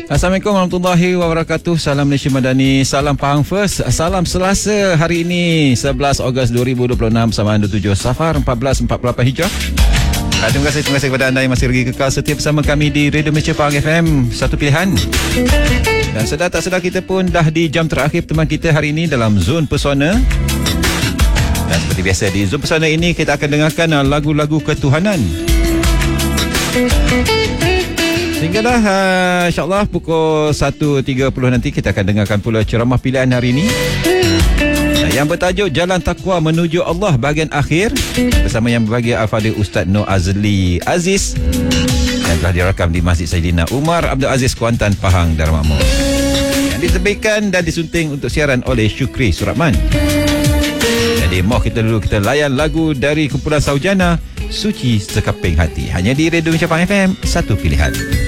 Assalamualaikum warahmatullahi wabarakatuh. Salam Malaysia Madani, salam Pahang First. Salam Selasa hari ini 11 Ogos 2026 sama 27 Safar 1448 Hijrah. Terima kasih kepada anda yang masih lagi kekal setia bersama kami di Radio Malaysia Pahang FM, satu pilihan. Dan sedar tak sedar kita pun dah di jam terakhir pertemuan kita hari ini dalam Zon Pesona. Dan seperti biasa di Zon Pesona ini kita akan dengarkan lagu-lagu ketuhanan. Sehinggalah insyaAllah pukul 1.30 nanti kita akan dengarkan pula ceramah pilihan hari ini yang bertajuk Jalan Taqwa Menuju Allah bahagian akhir bersama yang berbagi Al-Fadhil Ustaz Nur Azli Aziz yang telah dirakam di Masjid Saidina Umar Abdul Aziz Kuantan, Pahang Darul Makmur, yang diterbitkan dan disunting untuk siaran oleh Syukri Suratman. Jadi mau kita layan lagu dari kumpulan Saujana, Suci Sekeping Hati, hanya di Radio Malaysia Pahang FM, satu pilihan.